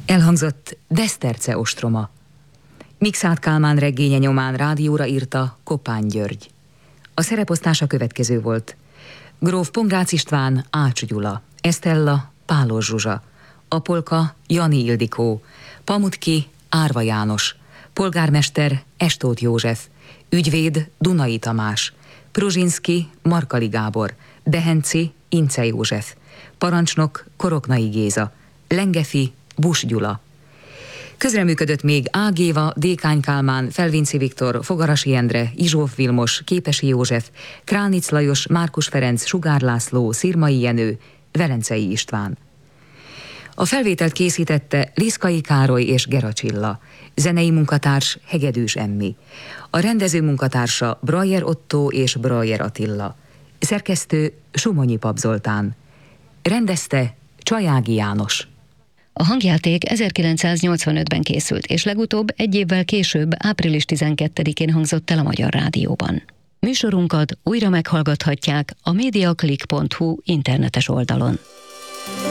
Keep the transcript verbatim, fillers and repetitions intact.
Elhangzott Deszterce ostroma. Mikszáth Kálmán regénye nyomán rádióra írta Kopány György. A szereposztása következő volt: gróf Pongrácz István, Ács Gyula, Esztella, Pálos Zsuzsa, Apolka, Jani Ildikó, Pamutki, Árva János, polgármester, Estóth József, ügyvéd, Dunai Tamás, Pruzsinszki, Markali Gábor, Dehenci, Ince József, parancsnok, Koroknai Géza, Lengefi, Buss Gyula. Közreműködött még Ágéva, Dékány Kálmán, Felvinci Viktor, Fogarasi Endre, Izsóf Vilmos, Képesi József, Kránic Lajos, Márkus Ferenc, Sugár László, Szirmai Jenő, Velencei István. A felvételt készítette Liszkai Károly és Gera Csilla, zenei munkatárs Hegedűs Emmi, a rendező munkatársa Brajer Ottó és Brajer Attila, szerkesztő Sumonyi Pap Zoltán, rendezte Csajági János. A hangjáték ezerkilencszáznyolcvanötben készült, és legutóbb egy évvel később, április tizenkettedikén hangzott el a Magyar Rádióban. Műsorunkat újra meghallgathatják a mediaclick pont hu internetes oldalon.